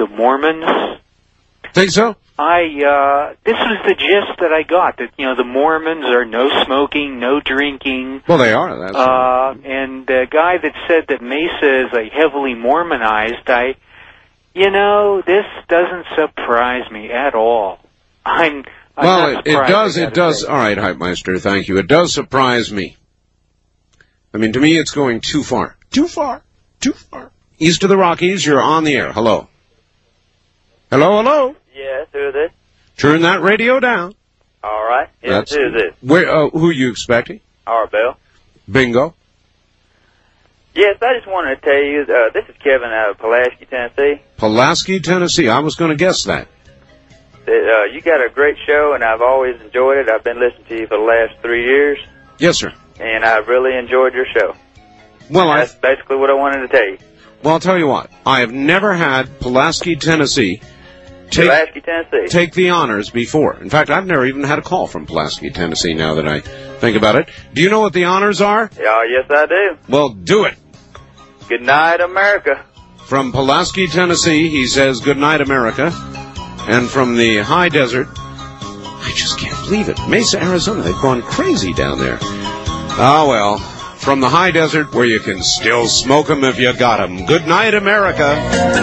the Mormons? Think so? This was the gist that I got, that, the Mormons are no smoking, no drinking. Well, they are. That's and the guy that said that Mesa is heavily Mormonized, this doesn't surprise me at all. I'm not surprised. It does. All right, Hype Meister, thank you. It does surprise me. I mean, to me, it's going too far. Too far. East of the Rockies, you're on the air. Hello. Hello? Yes, who is this? Turn that radio down. All right. Yes, who is this? Who are you expecting? Bell. Bingo. Yes, I just wanted to tell you, this is Kevin out of Pulaski, Tennessee. Pulaski, Tennessee. I was going to guess that. You got a great show, and I've always enjoyed it. I've been listening to you for the last 3 years. Yes, sir. And I've really enjoyed your show. Well, that's basically what I wanted to tell you. Well, I'll tell you what. I have never had Pulaski, Tennessee take the honors before. In fact, I've never even had a call from Pulaski, Tennessee, now that I think about it. Do you know what the honors are? Yes, I do. Well, do it. Good night, America. From Pulaski, Tennessee, he says, good night, America. And from the high desert, I just can't believe it. Mesa, Arizona, they've gone crazy down there. Ah, well, from the high desert where you can still smoke 'em if you got 'em. Good night, America.